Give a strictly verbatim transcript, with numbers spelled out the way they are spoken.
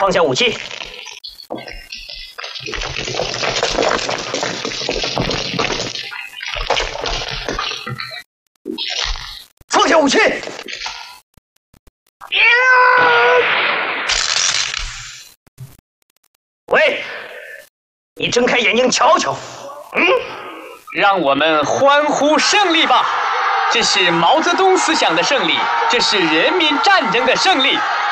放下武器。放下武器。喂，你睁开眼睛瞧瞧。嗯， 让我们欢呼胜利吧！这是毛泽东思想的胜利，这是人民战争的胜利。